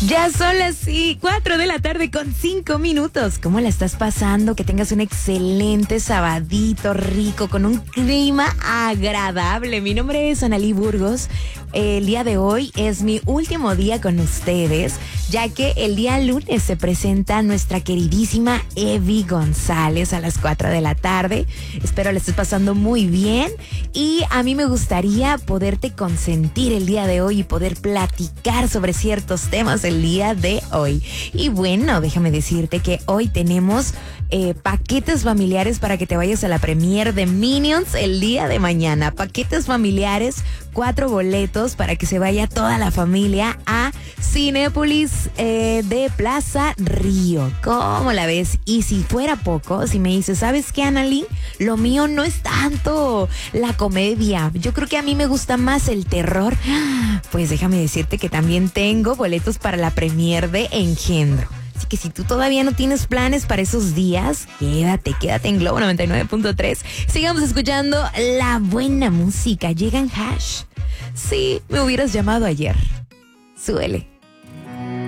Ya son las 4 de la tarde con 5 minutos. ¿Cómo la estás pasando? Que tengas un excelente sabadito rico con un clima agradable. Mi nombre es Analí Burgos. El día de hoy es mi último día con ustedes, ya que el día lunes se presenta nuestra queridísima Evi González a las 4 de la tarde. Espero la estés pasando muy bien y a mí me gustaría poderte consentir el día de hoy y poder platicar sobre ciertos temas el día de hoy. Y bueno, déjame decirte que hoy tenemos paquetes familiares para que te vayas a la premiere de Minions el día de mañana. Paquetes familiares, 4 boletos para que se vaya toda la familia a Cinépolis de Plaza Río. ¿Cómo la ves? Y si fuera poco, si me dices, ¿sabes qué, Analí? Lo mío no es tanto la comedia. Yo creo que a mí me gusta más el terror. Pues déjame decirte que también tengo boletos para la premiere de Engendro. Así que si tú todavía no tienes planes para esos días, quédate en Globo 99.3. Sigamos escuchando la buena música. Llegan Hash. Sí, me hubieras llamado ayer. Súbele.